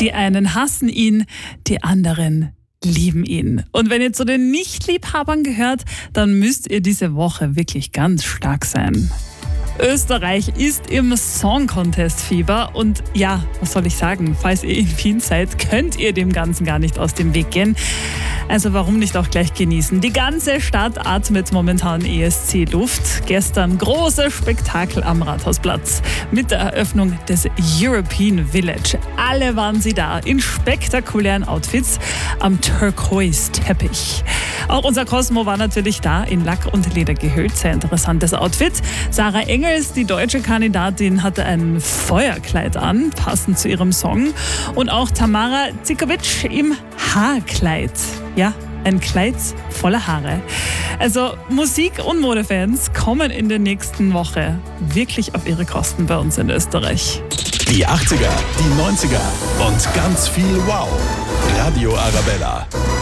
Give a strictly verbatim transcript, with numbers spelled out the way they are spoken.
Die einen hassen ihn, die anderen lieben ihn. Und wenn ihr zu den Nichtliebhabern gehört, dann müsst ihr diese Woche wirklich ganz stark sein. Österreich ist im Song Contest Fieber und ja, was soll ich sagen, falls ihr in Wien seid, könnt ihr dem Ganzen gar nicht aus dem Weg gehen. Also warum nicht auch gleich genießen? Die ganze Stadt atmet momentan E S C-Luft. Gestern großes Spektakel am Rathausplatz mit der Eröffnung des European Village. Alle waren sie da in spektakulären Outfits am Turquoise-Teppich. Auch unser Cosmo war natürlich da, in Lack und Leder gehüllt. Sehr interessantes Outfit. Sarah Engels, die deutsche Kandidatin, hatte ein Feuerkleid an, passend zu ihrem Song. Und auch Tamara Zikovic im Haarkleid. Ja, ein Kleid voller Haare. Also Musik- und Modefans kommen in der nächsten Woche wirklich auf ihre Kosten bei uns in Österreich. Die achtziger, die neunziger und ganz viel Wow. Radio Arabella.